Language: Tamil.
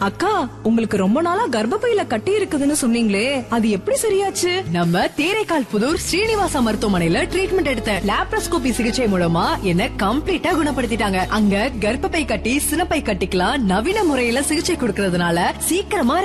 அக்கா, உங்களுக்கு ரொம்ப நாளா கர்ப்பப்பையில கட்டி இருக்குதுன்னு சொன்னீங்களே, அது எப்படி சரியாச்சு? நம்ம தேரைக்கால் புதூர் ஸ்ரீனிவாசா மருத்துவமனையில ட்ரீட்மெண்ட் எடுத்த லாப்ரோஸ்கோபி சிகிச்சை மூலமா என்ன கம்ப்ளீட்டா குணப்படுத்திட்டாங்க. அங்க கர்ப்பப்பை கட்டி சினப்பை கட்டிக்கலாம் நவீன முறையில சிகிச்சை கொடுக்கறதுனால சீக்கிரமா